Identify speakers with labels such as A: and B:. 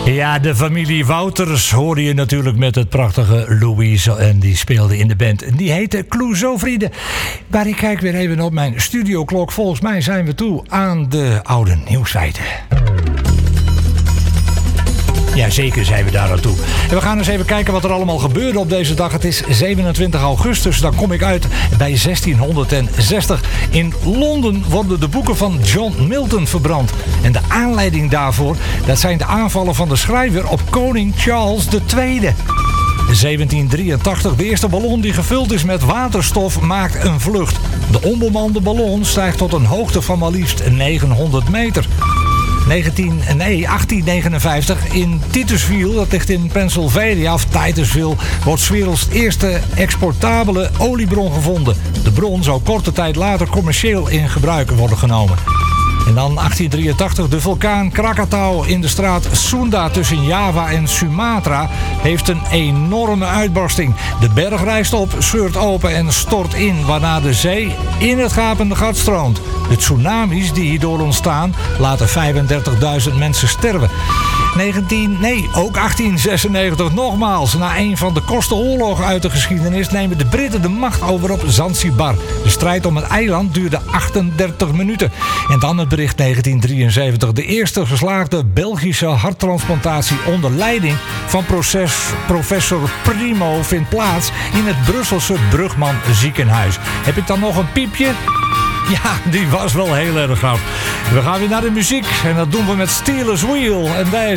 A: Ja, de familie Wouters hoorde je natuurlijk met het prachtige Louise. En die speelde in de band. Die heette Clouseau Vrienden. Maar ik kijk weer even op mijn studioklok. Volgens mij zijn we toe aan de oude nieuwsfeiten. Ja, zeker zijn we daar aan toe. En we gaan eens even kijken wat er allemaal gebeurde op deze dag. Het is 27 augustus, dan kom ik uit bij 1660. In Londen worden de boeken van John Milton verbrand. En de aanleiding daarvoor, dat zijn de aanvallen van de schrijver op koning Charles II. 1783, de eerste ballon die gevuld is met waterstof maakt een vlucht. De onbemande ballon stijgt tot een hoogte van maar liefst 900 meter. 1859 in Titusville, dat ligt in Pennsylvania, of Titusville, wordt 's werelds eerste exportabele oliebron gevonden. De bron zou korte tijd later commercieel in gebruik worden genomen. En dan 1883, de vulkaan Krakatau in de straat Sunda tussen Java en Sumatra heeft een enorme uitbarsting. De berg rijst op, scheurt open en stort in, waarna de zee in het gapende gat stroomt. De tsunamis die hierdoor ontstaan laten 35.000 mensen sterven. Ook 1896 nogmaals. Na een van de kortste oorlogen uit de geschiedenis nemen de Britten de macht over op Zanzibar. De strijd om het eiland duurde 38 minuten. En dan het bericht 1973. De eerste geslaagde Belgische harttransplantatie onder leiding van professor Primo vindt plaats in het Brusselse Brugman ziekenhuis. Heb ik dan nog een piepje? Ja, die was wel heel erg gaaf. We gaan weer naar de muziek en dat doen we met Steelers Wheel. En